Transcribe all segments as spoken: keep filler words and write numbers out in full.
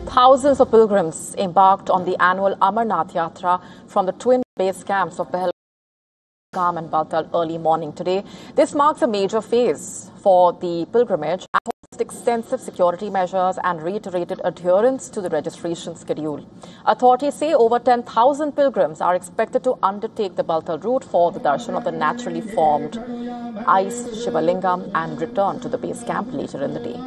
Thousands of pilgrims embarked on the annual Amarnath Yatra from the twin base camps of Pahalgam and Baltal early morning today. This marks a major phase for the pilgrimage, extensive security measures and reiterated adherence to the registration schedule. Authorities say over ten thousand pilgrims are expected to undertake the Baltal route for the darshan of the naturally formed ice Shivalingam and return to the base camp later in the day.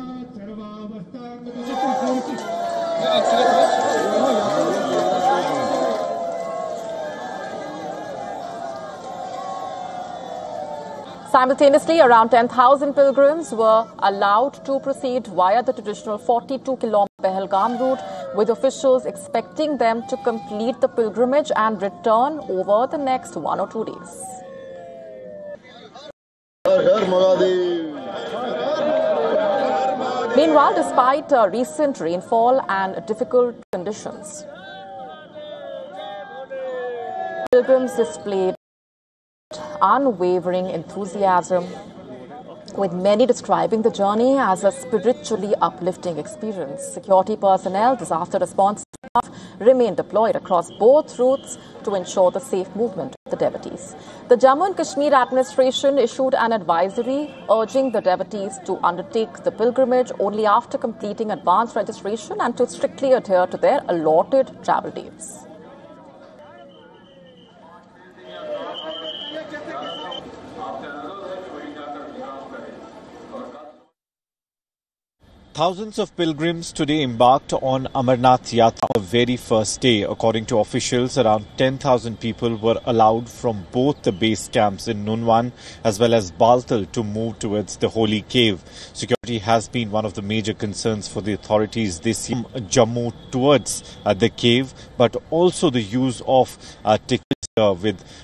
Simultaneously, around ten thousand pilgrims were allowed to proceed via the traditional forty-two kilometer Pahalgam route, with officials expecting them to complete the pilgrimage and return over the next one or two days. Meanwhile, despite uh, recent rainfall and difficult conditions, pilgrims displayed unwavering enthusiasm, with many describing the journey as a spiritually uplifting experience. Security personnel, disaster response staff remain deployed across both routes to ensure the safe movement of the devotees. The Jammu and Kashmir administration issued an advisory urging the devotees to undertake the pilgrimage only after completing advance registration and to strictly adhere to their allotted travel dates. Thousands of pilgrims today embarked on Amarnath Yatra on the very first day. According to officials, around ten thousand people were allowed from both the base camps in Nunwan as well as Baltal to move towards the holy cave. Security has been one of the major concerns for the authorities this year. Jammu towards uh, the cave, but also the use of uh, tickets uh, with